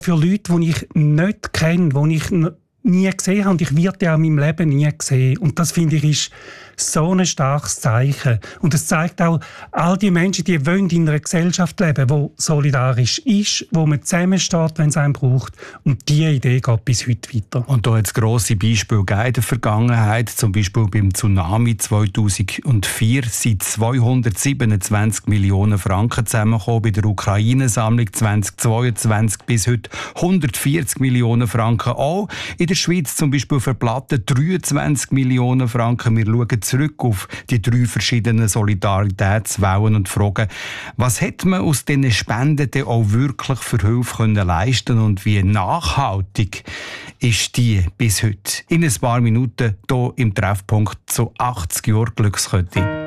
Für Leute, die ich nicht kenne, die ich nie gesehen habe und ich werde ja in meinem Leben nie sehen. Und das, finde ich, ist so ein starkes Zeichen. Und es zeigt auch, all die Menschen, die wollen in einer Gesellschaft leben, die solidarisch ist, wo man zusammensteht, wenn es einen braucht. Und diese Idee geht bis heute weiter. Und da hat es grosse Beispiele gegeben in der Vergangenheit. Zum Beispiel beim Tsunami 2004 sind 227 Millionen Franken zusammengekommen. Bei der Ukraine-Sammlung 2022 bis heute 140 Millionen Franken. Auch in der Schweiz zum Beispiel verplatten 23 Millionen Franken. Wir schauen zurück auf die 3 verschiedenen Solidaritätswellen und fragen, was hätte man aus diesen Spenden denn auch wirklich für Hilfe können leisten und wie nachhaltig ist die bis heute? In ein paar Minuten hier im Treffpunkt zu 80 Jahren Glückskette.